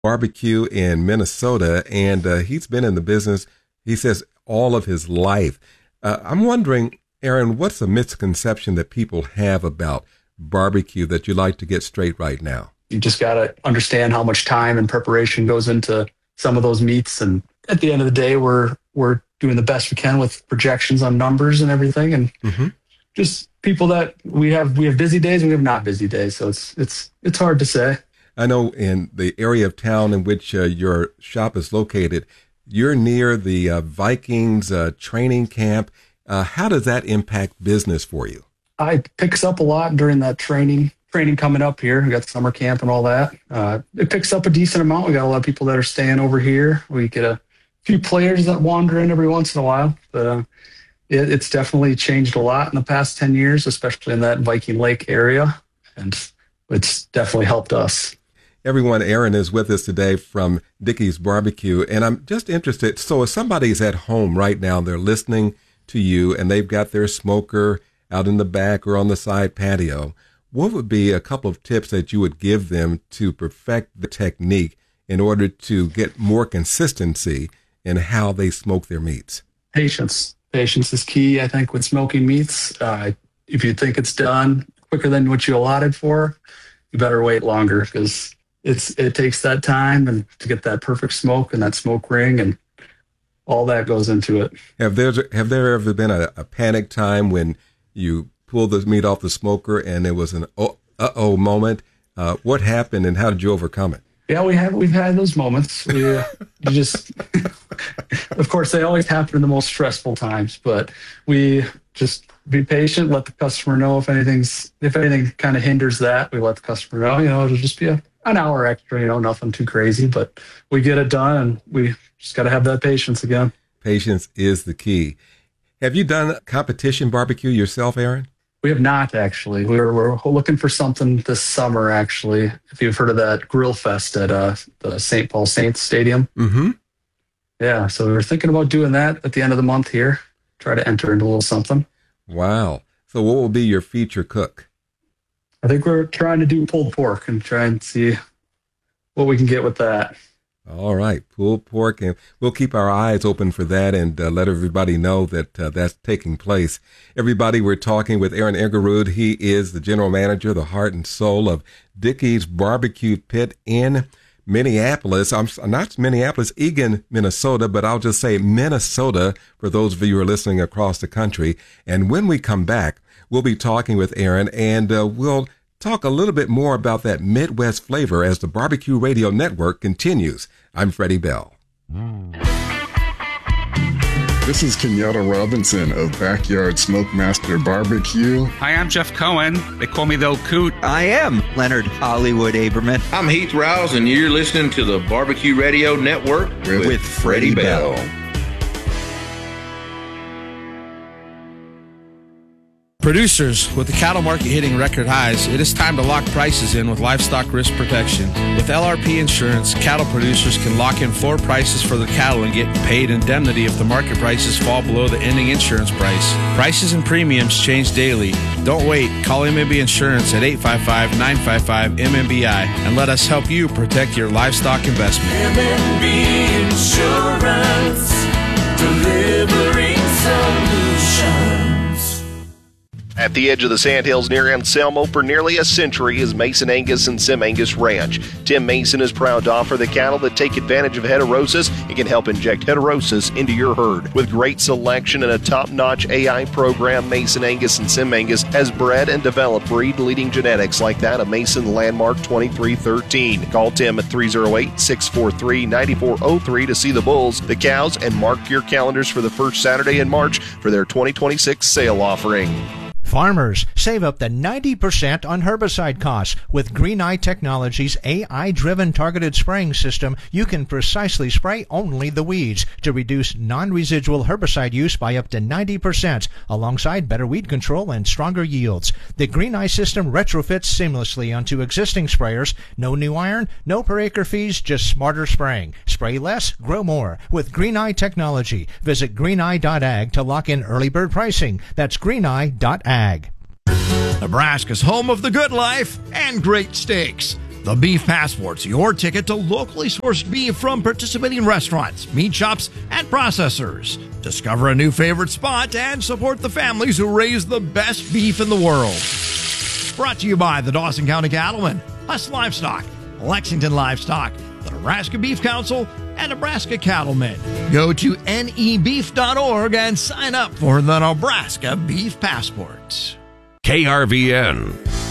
Barbecue in Minnesota, and he's been in the business, he says, all of his life. I'm wondering, Aaron, what's a misconception that people have about barbecue that you'd like to get straight right now? You just got to understand how much time and preparation goes into some of those meats. And at the end of the day, we're doing the best we can with projections on numbers and everything. And just people that we have busy days and we have not busy days. So it's hard to say. I know in the area of town in which your shop is located, you're near the Vikings training camp. How does that impact business for you? It picks up a lot during that training coming up here. We got summer camp and all that. It picks up a decent amount. We got a lot of people that are staying over here. We get a few players that wander in every once in a while. But it's definitely changed a lot in the past 10 years, especially in that Viking Lake area. And it's definitely helped us. Everyone, Aaron is with us today from Dickey's Barbecue. And I'm just interested. So if somebody's at home right now, they're listening to you and they've got their smoker out in the back or on the side patio, what would be a couple of tips that you would give them to perfect the technique in order to get more consistency in how they smoke their meats? Patience. Patience is key, I think, with smoking meats. If you think it's done quicker than what you allotted for, you better wait longer because it takes that time and to get that perfect smoke and that smoke ring and all that goes into it. Have there ever been a panic time when you pulled the meat off the smoker and it was an uh-oh moment? What happened and how did you overcome it? Yeah, we've had those moments. You just, of course, they always happen in the most stressful times, but we just be patient, let the customer know if anything kind of hinders that, we let the customer know, it'll just be an hour extra, nothing too crazy, but we get it done and we just got to have that patience again. Patience is the key. Have you done competition barbecue yourself, Aaron? We have not, actually. We're looking for something this summer, actually. If you've heard of that Grill Fest at the St. Paul Saints Stadium. Mm-hmm. Yeah, so we're thinking about doing that at the end of the month here. Try to enter into a little something. Wow. So what will be your feature cook? I think we're trying to do pulled pork and try and see what we can get with that. All right, pulled pork, and we'll keep our eyes open for that and let everybody know that that's taking place. Everybody, we're talking with Aaron Eggerud. He is the general manager, the heart and soul of Dickey's Barbecue Pit in Minneapolis. Not Minneapolis, Eagan, Minnesota, but I'll just say Minnesota for those of you who are listening across the country. And when we come back, we'll be talking with Aaron, and we'll talk a little bit more about that Midwest flavor as the Barbecue Radio Network continues. I'm Freddie Bell. This is Kenyatta Robinson of Backyard Smokemaster Barbecue. Hi, I'm Jeff Cohen. They call me the Old Coot. I am Leonard Hollywood Aberman. I'm Heath Rouse, and you're listening to the Barbecue Radio Network with Freddie Bell. Producers, with the cattle market hitting record highs, it is time to lock prices in with livestock risk protection. With LRP Insurance, cattle producers can lock in floor prices for their cattle and get paid indemnity if the market prices fall below the ending insurance price. Prices and premiums change daily. Don't wait. Call MMB Insurance at 855-955-MMBI and let us help you protect your livestock investment. MMB Insurance, delivering solutions. At the edge of the Sandhills near Anselmo for nearly a century is Mason Angus and Sim Angus Ranch. Tim Mason is proud to offer the cattle that take advantage of heterosis and can help inject heterosis into your herd. With great selection and a top-notch AI program, Mason Angus and Sim Angus has bred and developed breed-leading genetics like that of Mason Landmark 2313. Call Tim at 308-643-9403 to see the bulls, the cows, and mark your calendars for the first Saturday in March for their 2026 sale offering. Farmers, save up to 90% on herbicide costs. With Green Eye Technologies' AI-driven targeted spraying system, you can precisely spray only the weeds to reduce non-residual herbicide use by up to 90%, alongside better weed control and stronger yields. The Green Eye system retrofits seamlessly onto existing sprayers. No new iron, no per acre fees, just smarter spraying. Spray less, grow more. With Green Eye Technology, visit greeneye.ag to lock in early bird pricing. That's greeneye.ag. Nebraska's home of the good life and great steaks. The Beef Passport's your ticket to locally sourced beef from participating restaurants, meat shops, and processors. Discover a new favorite spot and support the families who raise the best beef in the world. Brought to you by the Dawson County Cattlemen, Huss Livestock, Lexington Livestock, the Nebraska Beef Council, and Nebraska Cattlemen. Go to nebeef.org and sign up for the Nebraska Beef Passport. KRVN.